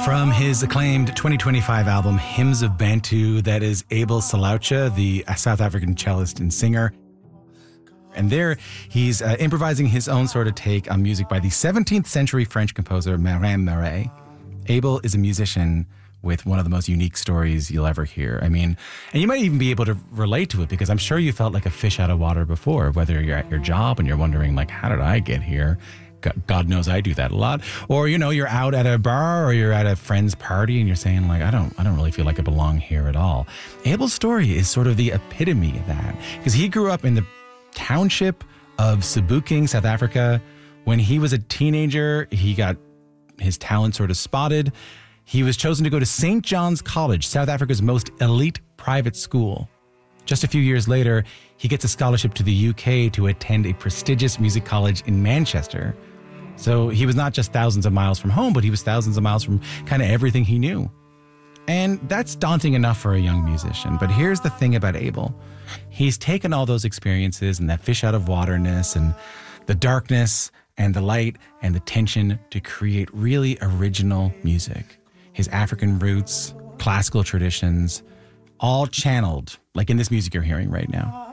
From his acclaimed 2025 album, Hymns of Bantu, that is Abel Salaucha, the South African cellist and singer. And there, he's improvising his own sort of take on music by the 17th century French composer Miriam Marais. Abel is a musician with one of the most unique stories you'll ever hear. I mean, and you might even be able to relate to it because I'm sure you felt like a fish out of water before, whether you're at your job and you're wondering, like, how did I get here? God knows I do that a lot. Or, you know, you're out at a bar or you're at a friend's party and you're saying, like, I don't really feel like I belong here at all. Abel's story is sort of the epitome of that because he grew up in the township of Sebokeng, South Africa. When he was a teenager, he got his talent sort of spotted. He was chosen to go to St. John's College, South Africa's most elite private school. Just a few years later, he gets a scholarship to the UK to attend a prestigious music college in Manchester. So he was not just thousands of miles from home, but he was thousands of miles from kind of everything he knew. And that's daunting enough for a young musician. But here's the thing about Abel. He's taken all those experiences and that fish out of waterness and the darkness and the light and the tension to create really original music. His African roots, classical traditions, all channeled, like in this music you're hearing right now.